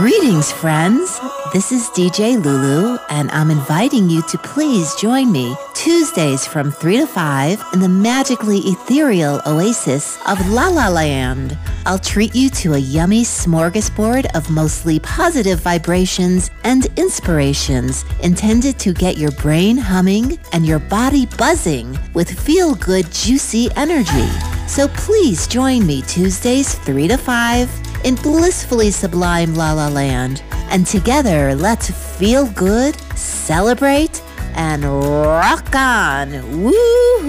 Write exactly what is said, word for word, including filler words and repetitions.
Greetings, friends. This is D J Lulu, and I'm inviting you to please join me Tuesdays from three to five in the magically ethereal oasis of La La Land. I'll treat you to a yummy smorgasbord of mostly positive vibrations and inspirations intended to get your brain humming and your body buzzing with feel-good, juicy energy. So please join me Tuesdays three to five in blissfully sublime La La Land. And together, let's feel good, celebrate, and rock on. Woo!